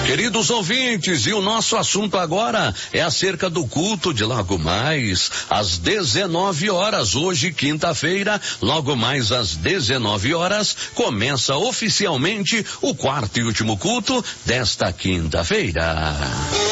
Queridos ouvintes, e o nosso assunto agora é acerca do culto de logo mais às 19 horas, hoje quinta-feira, logo mais às 19 horas, começa oficialmente o quarto e último culto desta quinta-feira.